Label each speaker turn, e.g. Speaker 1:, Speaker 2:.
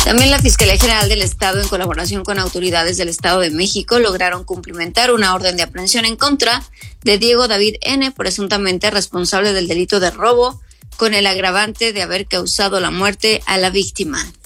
Speaker 1: También la Fiscalía General del Estado, en colaboración con autoridades del Estado de México, lograron cumplimentar una orden de aprehensión en contra de Diego David N., presuntamente responsable del delito de robo, con el agravante de haber causado la muerte a la víctima.